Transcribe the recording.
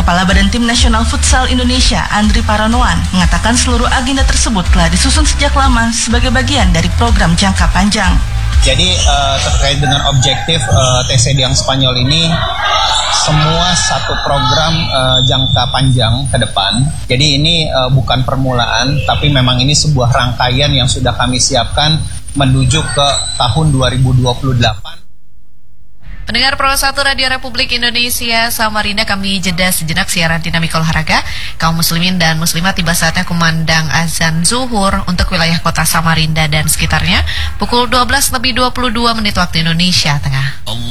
Kepala Badan Tim Nasional Futsal Indonesia, Andri Paranoan, mengatakan seluruh agenda tersebut telah disusun sejak lama sebagai bagian dari program jangka panjang. Jadi terkait dengan objektif TCD yang Spanyol ini, semua satu program jangka panjang ke depan. Jadi ini bukan permulaan, tapi memang ini sebuah rangkaian yang sudah kami siapkan menuju ke tahun 2028. Pendengar Pro 1 Radio Republik Indonesia Samarinda, kami jeda sejenak siaran dinamika olahraga. Kaum muslimin dan muslimat, tiba saatnya kumandang azan zuhur untuk wilayah kota Samarinda dan sekitarnya pukul 12:22 waktu Indonesia Tengah.